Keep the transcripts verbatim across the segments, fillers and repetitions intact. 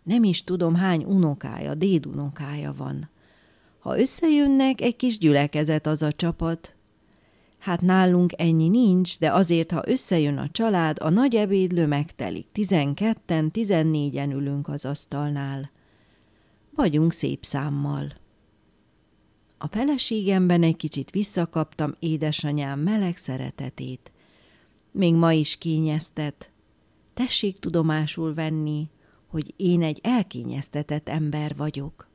Nem is tudom, hány unokája, dédunokája van. Ha összejönnek, egy kis gyülekezet az a csapat. Hát nálunk ennyi nincs, de azért, ha összejön a család, a nagy ebédlő megtelik. Tizenketten, tizennégyen ülünk az asztalnál. Vagyunk szép számmal. A feleségemben egy kicsit visszakaptam édesanyám meleg szeretetét. Még ma is kényeztet. Tessék tudomásul venni, hogy én egy elkényeztetett ember vagyok.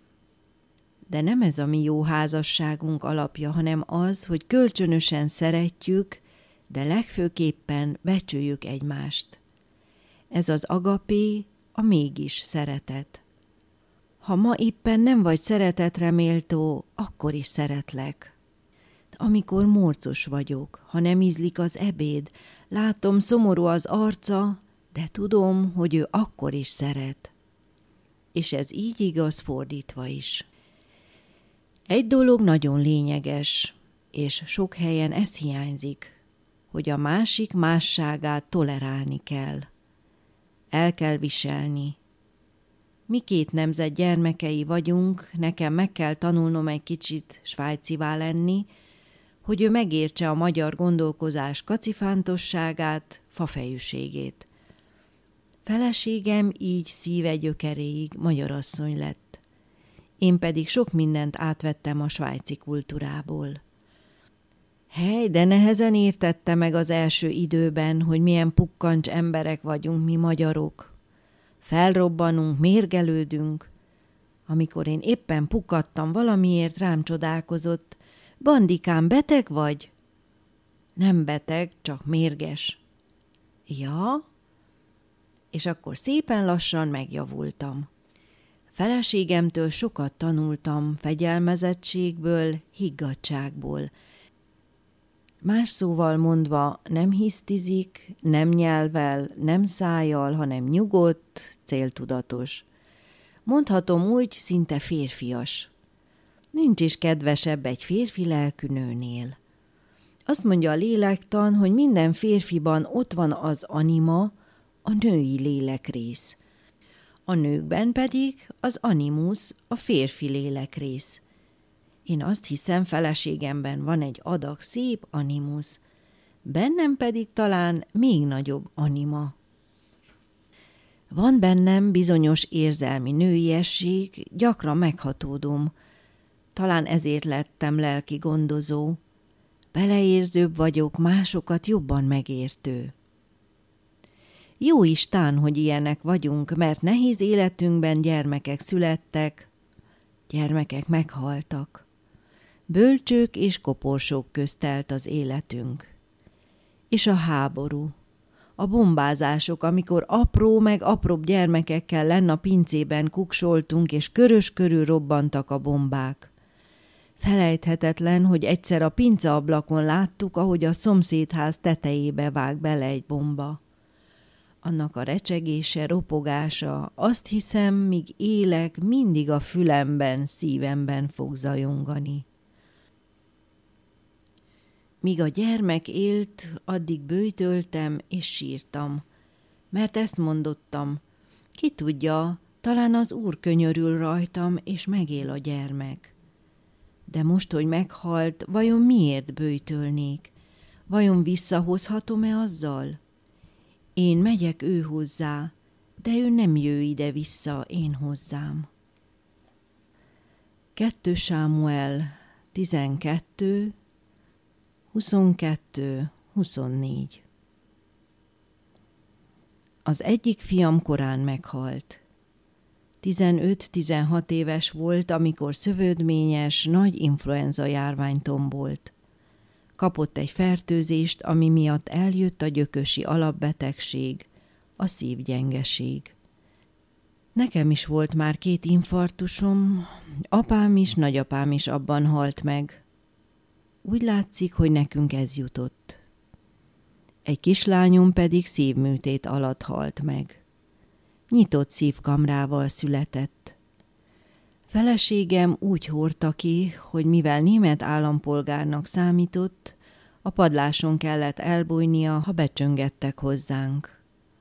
De nem ez a mi jó házasságunk alapja, hanem az, hogy kölcsönösen szeretjük, de legfőképpen becsüljük egymást. Ez az agapé, a mégis szeretet. Ha ma éppen nem vagy szeretetre méltó, akkor is szeretlek. Amikor morcos vagyok, ha nem ízlik az ebéd, látom, szomorú az arca, de tudom, hogy ő akkor is szeret. És ez így igaz fordítva is. Egy dolog nagyon lényeges, és sok helyen ez hiányzik, hogy a másik másságát tolerálni kell. El kell viselni. Mi két nemzet gyermekei vagyunk, nekem meg kell tanulnom egy kicsit svájcivá lenni, hogy ő megértse a magyar gondolkozás kacifántosságát, fafejűségét. Feleségem így szíve gyökeréig magyarasszony lett. Én pedig sok mindent átvettem a svájci kultúrából. Hely, de nehezen értette meg az első időben, hogy milyen pukkancs emberek vagyunk mi magyarok. Felrobbanunk, mérgelődünk. Amikor én éppen pukkadtam valamiért, rám csodálkozott. Bandikám, beteg vagy? Nem beteg, csak mérges. Ja? És akkor szépen lassan megjavultam. Feleségemtől sokat tanultam, fegyelmezettségből, higgadtságból. Más szóval mondva, nem hisztizik, nem nyelvvel, nem szájjal, hanem nyugodt, céltudatos. Mondhatom úgy, szinte férfias. Nincs is kedvesebb egy férfi lelkű nőnél. Azt mondja a lélektan, hogy minden férfiban ott van az anima, a női lélekrész. A nőkben pedig az animus, a férfi lélekrész. Én azt hiszem, feleségemben van egy adag szép animus, bennem pedig talán még nagyobb anima. Van bennem bizonyos érzelmi nőiesség, gyakran meghatódom. Talán ezért lettem lelki gondozó. Beleérzőbb vagyok, másokat jobban megértő. Jó Isten, hogy ilyenek vagyunk, mert nehéz életünkben gyermekek születtek, gyermekek meghaltak. Bölcsők és koporsók közt telt az életünk. És a háború, a bombázások, amikor apró meg apróbb gyermekekkel lenn a pincében kuksoltunk, és körös körül robbantak a bombák. Felejthetetlen, hogy egyszer a pinceablakon láttuk, ahogy a szomszédház tetejébe vág bele egy bomba. Annak a recsegése, ropogása, azt hiszem, míg élek, mindig a fülemben, szívemben fog zajongani. Míg a gyermek élt, addig böjtöltem és sírtam, mert ezt mondottam, ki tudja, talán az Úr könyörül rajtam, és megél a gyermek. De most, hogy meghalt, vajon miért böjtölnék? Vajon visszahozhatom-e azzal? Én megyek ő hozzá, de ő nem jő ide-vissza én hozzám. kettő Sámuel tizenkettő, huszonkettő, huszonnégy. Az egyik fiam korán meghalt. tizenöt-tizenhat éves volt, amikor szövődményes, nagy influenza járvány tombolt. Kapott egy fertőzést, ami miatt eljött a gyökösi alapbetegség, a szívgyengeség. Nekem is volt már két infarktusom, apám is, nagyapám is abban halt meg. Úgy látszik, hogy nekünk ez jutott. Egy kislányom pedig szívműtét alatt halt meg. Nyitott szívkamrával született. Feleségem úgy hordta ki, hogy mivel német állampolgárnak számított, a padláson kellett elbújnia, ha becsöngettek hozzánk.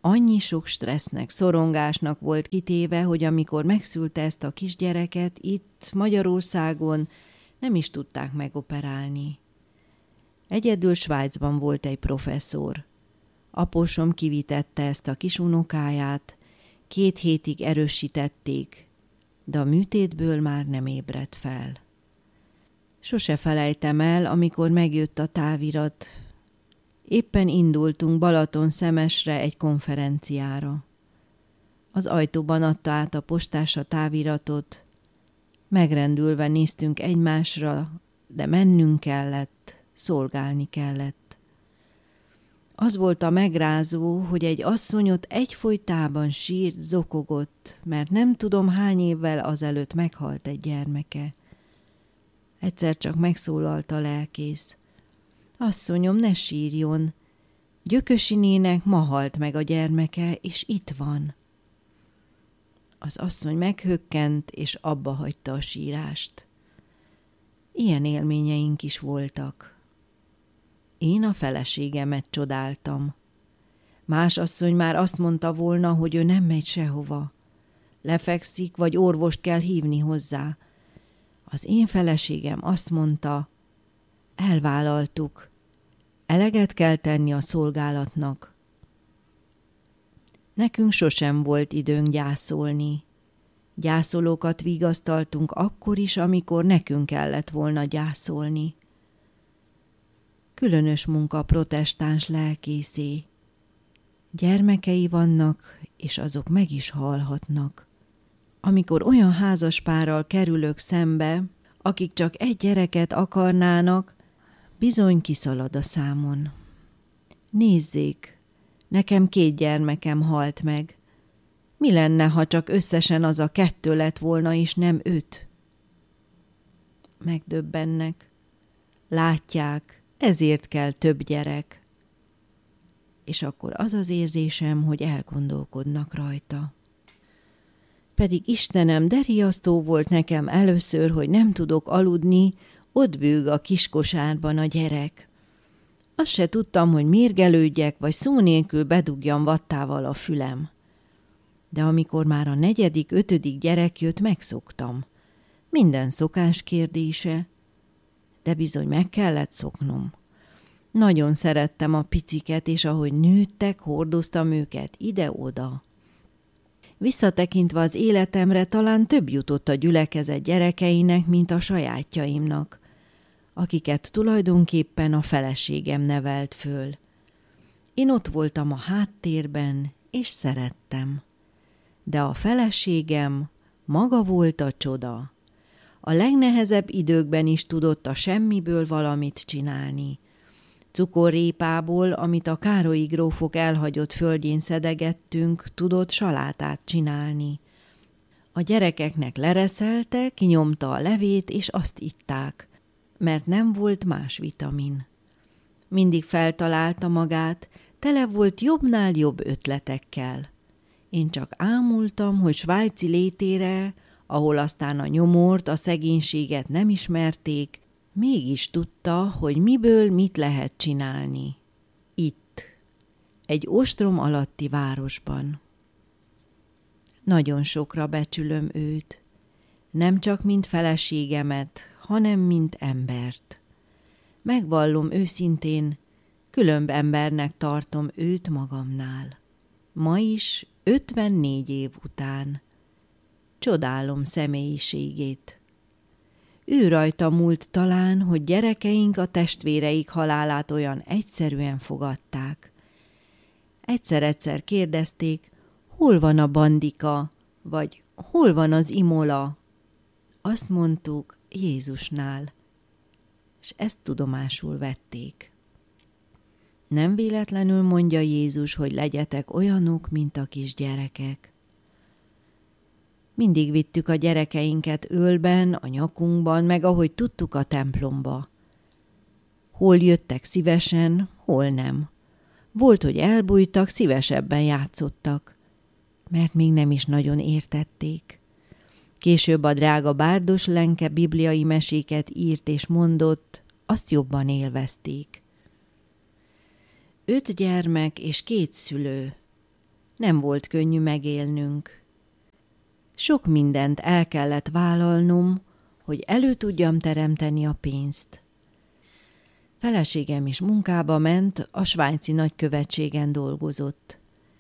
annyi sok stressznek, szorongásnak volt kitéve, hogy amikor megszülte ezt a kisgyereket, itt Magyarországon nem is tudták megoperálni. Egyedül Svájcban volt egy professzor. Apósom kivitette ezt a kis unokáját, két hétig erősítették, de a műtétből már nem ébredt fel. Sose felejtem el, amikor megjött a távirat. Éppen indultunk Balatonszemesre egy konferenciára. Az ajtóban adta át a postás a táviratot. Megrendülve néztünk egymásra, de mennünk kellett, szolgálni kellett. Az volt a megrázó, hogy egy asszonyot egyfolytában sírt, zokogott, mert nem tudom hány évvel azelőtt meghalt egy gyermeke. Egyszer csak megszólalt a lelkész. Asszonyom, ne sírjon, Gyökösinének ma halt meg a gyermeke, és itt van. Az asszony meghökkent, és abba hagyta a sírást. Ilyen élményeink is voltak. Én a feleségemet csodáltam. Más asszony már azt mondta volna, hogy ő nem megy sehova. Lefekszik, vagy orvost kell hívni hozzá. Az én feleségem azt mondta, elvállaltuk, eleget kell tenni a szolgálatnak. Nekünk sosem volt időnk gyászolni. Gyászolókat vigasztaltunk akkor is, amikor nekünk kellett volna gyászolni. Különös munka protestáns lelkészé. Gyermekei vannak, és azok meg is halhatnak. Amikor olyan házaspárral kerülök szembe, akik csak egy gyereket akarnának, bizony kiszalad a számon. Nézzék, nekem két gyermekem halt meg. Mi lenne, ha csak összesen az a kettő lett volna, és nem öt? Megdöbbennek. Látják, ezért kell több gyerek. És akkor az az érzésem, hogy elgondolkodnak rajta. Pedig Istenem, de riasztó volt nekem először, hogy nem tudok aludni, ott bőg a kiskosárban a gyerek. Azt se tudtam, hogy mérgelődjek, vagy szó nélkül bedugjam vattával a fülem. De amikor már a negyedik, ötödik gyerek jött, megszoktam. Minden szokás kérdése, de bizony meg kellett szoknom. Nagyon szerettem a piciket, és ahogy nőttek, hordoztam őket ide-oda. Visszatekintve az életemre talán több jutott a gyülekezet gyerekeinek, mint a sajátjaimnak, akiket tulajdonképpen a feleségem nevelt föl. Én ott voltam a háttérben, és szerettem. De a feleségem maga volt a csoda. A legnehezebb időkben is tudott a semmiből valamit csinálni. Cukorrépából, amit a Károlyi grófok elhagyott földjén szedegettünk, tudott salátát csinálni. A gyerekeknek lereszelte, kinyomta a levét, és azt itták, mert nem volt más vitamin. Mindig feltalálta magát, tele volt jobbnál jobb ötletekkel. Én csak ámultam, hogy svájci létére, ahol aztán a nyomort, a szegénységet nem ismerték, mégis tudta, hogy miből mit lehet csinálni. Itt, egy ostrom alatti városban. Nagyon sokra becsülöm őt, nem csak mint feleségemet, hanem mint embert. Megvallom őszintén, különb embernek tartom őt magamnál. Ma is, ötvennégy év után. Csodálom személyiségét. Ő rajta múlt talán, hogy gyerekeink a testvéreik halálát olyan egyszerűen fogadták. Egyszer-egyszer kérdezték, hol van a Bandika, vagy hol van az Imola? Azt mondtuk, Jézusnál, és ezt tudomásul vették. Nem véletlenül mondja Jézus, hogy legyetek olyanok, mint a kisgyerekek. Mindig vittük a gyerekeinket ölben, a nyakunkban, meg ahogy tudtuk a templomba. Hol jöttek szívesen, hol nem. Volt, hogy elbújtak, szívesebben játszottak, mert még nem is nagyon értették. Később a drága Bárdos Lenke bibliai meséket írt és mondott, azt jobban élvezték. Öt gyermek és két szülő. Nem volt könnyű megélnünk. Sok mindent el kellett vállalnom, hogy elő tudjam teremteni a pénzt. Feleségem is munkába ment, a svájci nagykövetségen dolgozott.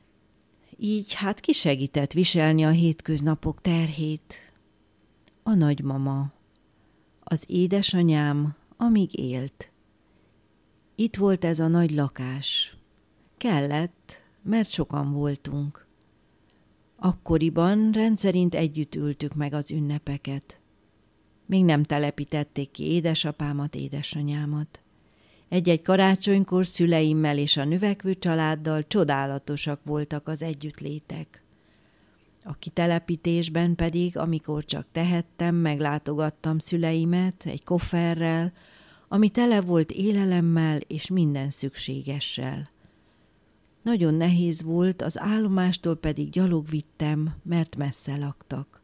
Így hát kisegített viselni a hétköznapok terhét. A nagymama, az édesanyám, amíg élt. Itt volt ez a nagy lakás. Kellett, mert sokan voltunk. Akkoriban rendszerint együtt ültük meg az ünnepeket. Még nem telepítették ki édesapámat, édesanyámat. Egy-egy karácsonykor szüleimmel és a növekvő családdal csodálatosak voltak az együttlétek. A kitelepítésben pedig, amikor csak tehettem, meglátogattam szüleimet egy kofferrel, ami tele volt élelemmel és minden szükségessel. Nagyon nehéz volt, az állomástól pedig gyalog vittem, mert messze laktak.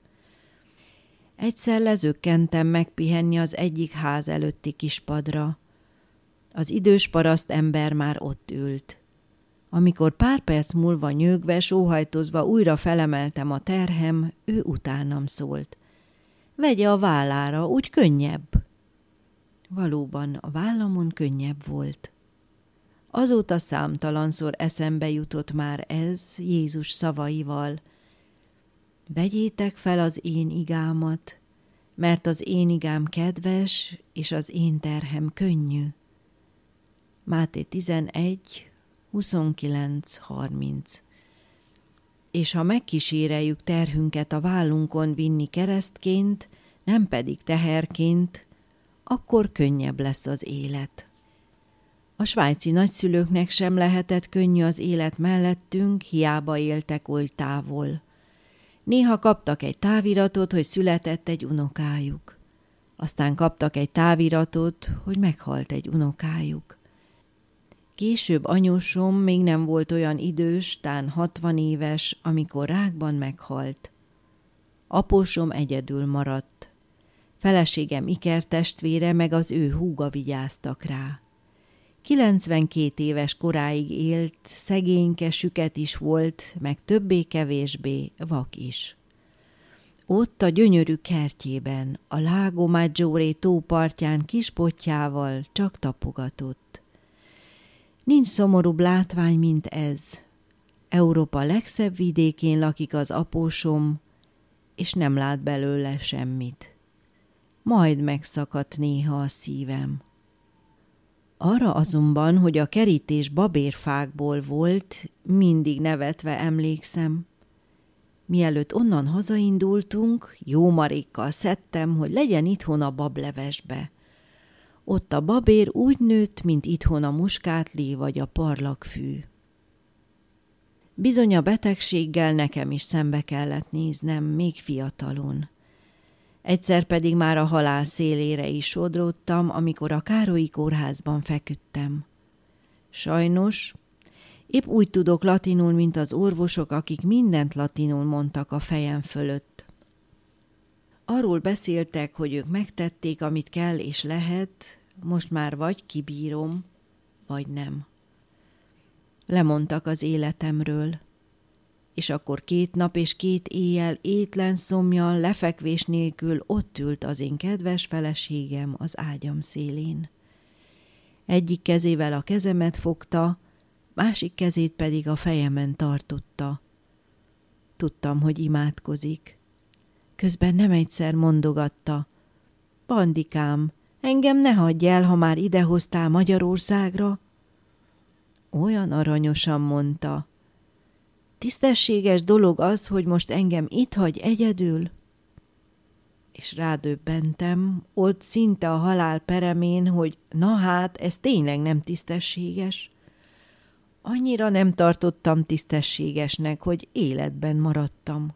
Egyszer lezökkentem megpihenni az egyik ház előtti kispadra. Az idős paraszt ember már ott ült. Amikor pár perc múlva nyögve, sóhajtozva újra felemeltem a terhem, ő utánam szólt. Vegye a vállára, úgy könnyebb. Valóban a vállamon könnyebb volt. Azóta számtalanszor eszembe jutott már ez Jézus szavaival. Vegyétek fel az én igámat, mert az én igám kedves, és az én terhem könnyű. Máté tizenegy, huszonkilenc, harminc. És ha megkíséreljük terhünket a vállunkon vinni keresztként, nem pedig teherként, akkor könnyebb lesz az élet. A svájci nagyszülőknek sem lehetett könnyű az élet mellettünk, hiába éltek oly távol. Néha kaptak egy táviratot, hogy született egy unokájuk. Aztán kaptak egy táviratot, hogy meghalt egy unokájuk. Később anyósom még nem volt olyan idős, tán hatvan éves, amikor rákban meghalt. Apósom egyedül maradt. Feleségem ikertestvére meg az ő húga vigyáztak rá. kilencvenkét éves koráig élt, szegényke, süket is volt, meg többé-kevésbé vak is. Ott a gyönyörű kertjében, a Lago Maggiore tó partján kispottyával csak tapogatott. Nincs szomorúbb látvány, mint ez. Európa legszebb vidékén lakik az apósom, és nem lát belőle semmit. Majd megszakadt néha a szívem. Arra azonban, hogy a kerítés babérfákból volt, mindig nevetve emlékszem. Mielőtt onnan hazaindultunk, jó marékkal szedtem, hogy legyen itthon a bablevesbe. Ott a babér úgy nőtt, mint itthon a muskátli vagy a parlagfű. Bizony a betegséggel nekem is szembe kellett néznem, még fiatalon. Egyszer pedig már a halál szélére is sodródtam, amikor a Károlyi kórházban feküdtem. Sajnos, épp úgy tudok latinul, mint az orvosok, akik mindent latinul mondtak a fejem fölött. Arról beszéltek, hogy ők megtették, amit kell és lehet, most már vagy kibírom, vagy nem. Lemondtak az életemről. És akkor két nap és két éjjel étlen szomjal, lefekvés nélkül ott ült az én kedves feleségem az ágyam szélén. Egyik kezével a kezemet fogta, másik kezét pedig a fejemen tartotta. Tudtam, hogy imádkozik. Közben nem egyszer mondogatta. Bandikám, engem ne hagyj el, ha már idehoztál Magyarországra. Olyan aranyosan mondta. Tisztességes dolog az, hogy most engem itt hagy egyedül? És rádöbbentem, ott szinte a halál peremén, hogy na hát, ez tényleg nem tisztességes. Annyira nem tartottam tisztességesnek, hogy életben maradtam.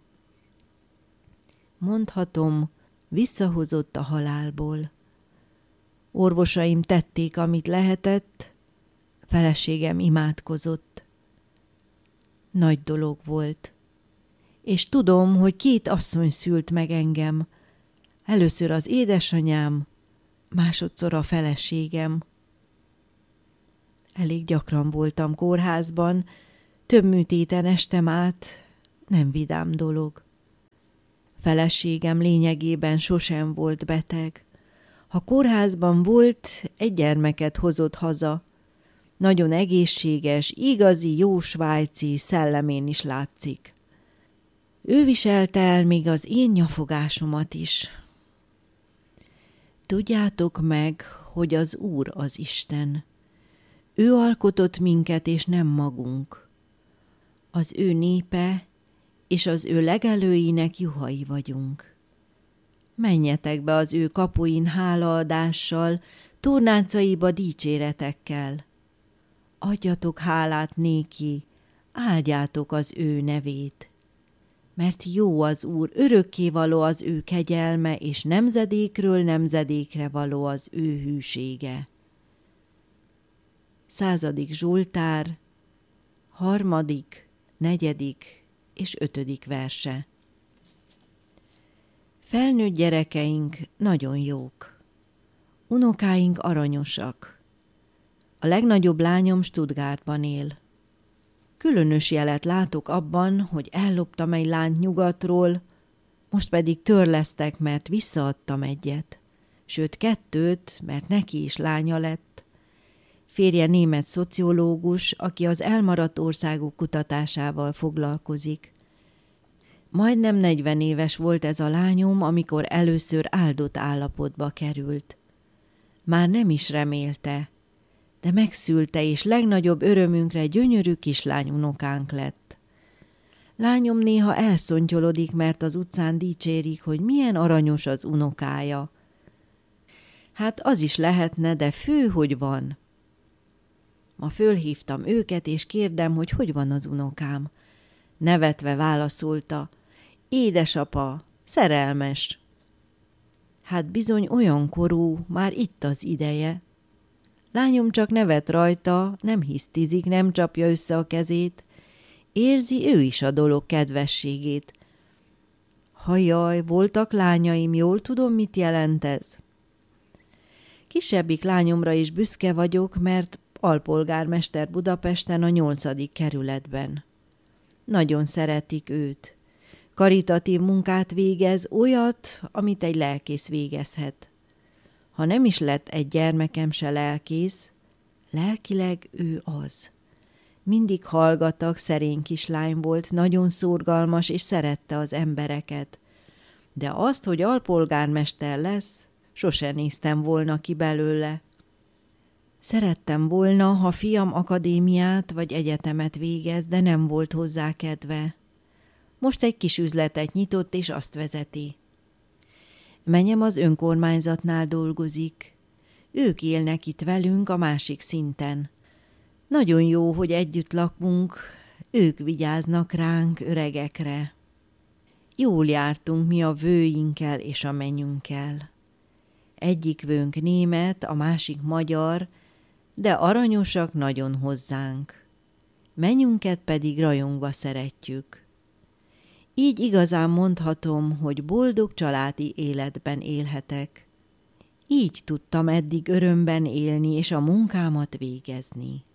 Mondhatom, visszahozott a halálból. Orvosaim tették, amit lehetett, feleségem imádkozott. Nagy dolog volt. És tudom, hogy két asszony szült meg engem. Először az édesanyám, másodszor a feleségem. Elég gyakran voltam kórházban, Több műtéten estem át, nem vidám dolog. Feleségem lényegében sosem volt beteg. Ha kórházban volt, egy gyermeket hozott haza. Nagyon egészséges, igazi, jó svájci, szellemén is látszik. Ő viselte el még az én nyafogásomat is. Tudjátok meg, hogy az Úr az Isten. Ő alkotott minket, és nem magunk. Az ő népe, és az ő legelőinek juhai vagyunk. Menjetek be az ő kapuin hálaadással, tornácaiba dicséretekkel. Adjatok hálát néki, áldjátok az ő nevét. Mert jó az Úr, örökkévaló az ő kegyelme, és nemzedékről nemzedékre való az ő hűsége. Századik Zsoltár, harmadik, negyedik és ötödik verse. Felnőtt gyerekeink nagyon jók. Unokáink aranyosak. A legnagyobb lányom Stuttgartban él. Különös jelet látok abban, hogy elloptam egy lányt nyugatról, most pedig törlesztek, mert visszaadtam egyet. Sőt, kettőt, mert neki is lánya lett. Férje német szociológus, aki az elmaradt országok kutatásával foglalkozik. Majdnem negyven éves volt ez a lányom, amikor először áldott állapotba került. Már nem is remélte, de megszülte, és legnagyobb örömünkre gyönyörű kislány unokánk lett. Lányom néha elszontyolodik, mert az utcán dicsérik, hogy milyen aranyos az unokája. Hát az is lehetne, de fő, hogy van. Ma fölhívtam őket, és kérdem, hogy hogy van az unokám. Nevetve válaszolta, édesapa, szerelmes. Hát bizony olyan korú, már itt az ideje. Lányom csak nevet rajta, nem hisztizik, nem csapja össze a kezét. Érzi ő is a dolog kedvességét. Ha jaj, voltak lányaim, jól tudom, mit jelent ez. Kisebbik lányomra is büszke vagyok, mert alpolgármester Budapesten a nyolcadik kerületben. Nagyon szeretik őt. Karitatív munkát végez, olyat, amit egy lelkész végezhet. Ha nem is lett egy gyermekem se lelkész, lelkileg ő az. Mindig hallgatag, szerény kislány volt, nagyon szorgalmas, és szerette az embereket. De azt, hogy alpolgármester lesz, sose néztem volna ki belőle. Szerettem volna, ha fiam akadémiát vagy egyetemet végez, de nem volt hozzá kedve. Most egy kis üzletet nyitott, és azt vezeti. Menyem az önkormányzatnál dolgozik. Ők élnek itt velünk a másik szinten. Nagyon jó, hogy együtt lakunk, ők vigyáznak ránk, öregekre. Jól jártunk mi a vőinkkel és a mennyünkkel. Egyik vőnk német, a másik magyar, de aranyosak nagyon hozzánk. Mennyünket pedig rajongva szeretjük. Így igazán mondhatom, hogy boldog családi életben élhetek. Így tudtam eddig örömben élni és a munkámat végezni.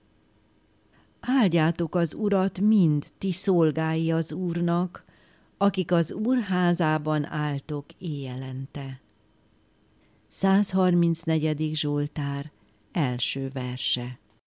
Áldjátok az Urat mind, ti szolgái az Úrnak, akik az Úr házában álltok éjjelente. százharmincnegyedik Zsoltár első verse.